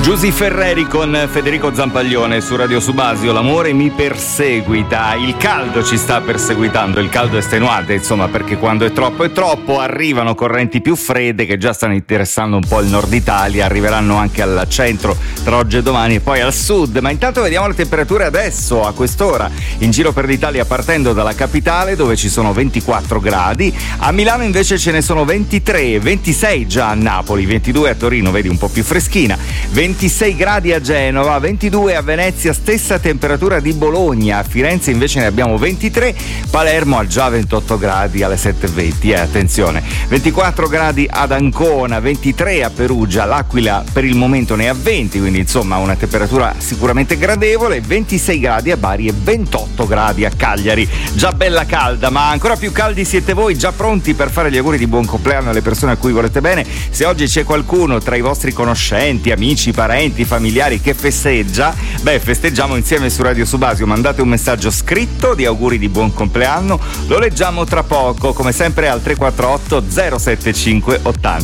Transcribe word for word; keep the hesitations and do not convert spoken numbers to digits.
Giusy Ferreri con Federico Zampaglione su Radio Subasio. L'amore mi perseguita, il caldo ci sta perseguitando, il caldo estenuante, insomma, perché quando è troppo è troppo arrivano correnti più fredde che già stanno interessando un po' il nord Italia, arriveranno anche al centro tra oggi e domani e poi al sud. Ma intanto vediamo le temperature adesso, a quest'ora, in giro per l'Italia, partendo dalla capitale dove ci sono ventiquattro gradi, a Milano invece ce ne sono ventitré, ventisei già a Napoli, ventidue a Torino, vedi un po' più freschina, ventisei gradi a Genova, ventidue a Venezia, stessa temperatura di Bologna, a Firenze invece ne abbiamo ventitré, Palermo ha già ventotto gradi alle sette e venti, eh, attenzione, ventiquattro gradi ad Ancona, ventitré a Perugia, l'Aquila per il momento ne ha venti, quindi insomma una temperatura sicuramente gradevole, ventisei gradi a Bari e ventotto gradi a Cagliari, già bella calda, ma ancora più caldi siete voi, già pronti per fare gli auguri di buon compleanno alle persone a cui volete bene. Se oggi c'è qualcuno tra i vostri conoscenti, amici, parenti, familiari che festeggia, beh, festeggiamo insieme su Radio Subasio. Mandate un messaggio scritto di auguri di buon compleanno, lo leggiamo tra poco, come sempre al tre quattro otto zero sette cinque ottanta